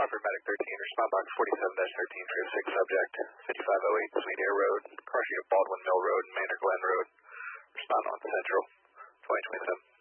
Hartford Medic 13, respond box 47-13 for a 6 subject, 5508 Sweet Air Road, crossing of Baldwin Mill Road and Manor Glen Road. Respond on Central, 2027.